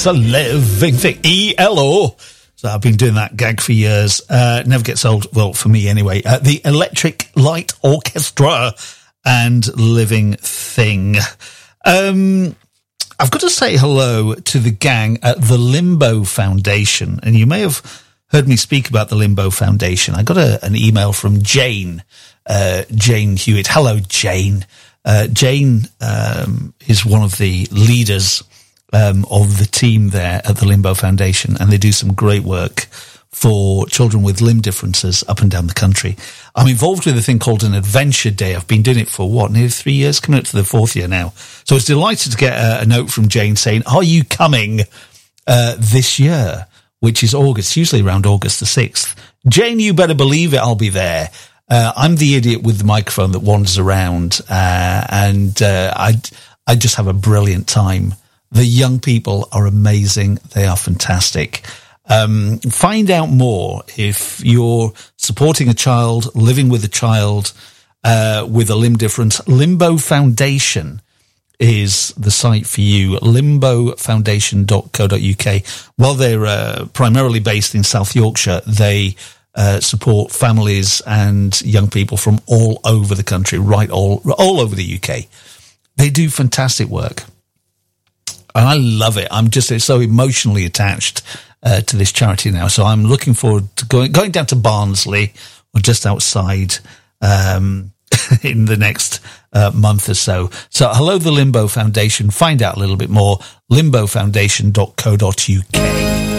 It's a living thing. ELO. So I've been doing that gag for years. Never gets old. Well, for me anyway. The Electric Light Orchestra and Living Thing. I've got to say hello to the gang at the Limbo Foundation. And you may have heard me speak about the Limbo Foundation. I got an email from Jane Hewitt. Hello, Jane. Jane is one of the leaders of the team there at the Limbo Foundation, and they do some great work for children with limb differences up and down the country. I'm involved with a thing called an Adventure Day. I've been doing it for, nearly 3 years, coming up to the 4th year now. So I was delighted to get a note from Jane saying, are you coming this year, which is August, usually around August the 6th. Jane, you better believe it, I'll be there. I'm the idiot with the microphone that wanders around, and I just have a brilliant time. The young people are amazing. They are fantastic. Find out more if you're supporting a child, living with a child with a limb difference. Limbo Foundation is the site for you, limbofoundation.co.uk. While they're primarily based in South Yorkshire, they support families and young people from all over the country, all over the UK. They do fantastic work. And I love it. I'm just so emotionally attached to this charity now. So I'm looking forward to going down to Barnsley or just outside in the next month or so. So hello, the Limbo Foundation. Find out a little bit more, limbofoundation.co.uk.